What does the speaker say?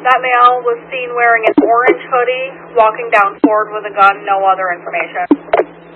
That male was seen wearing an orange hoodie, walking down Ford with a gun, no other information.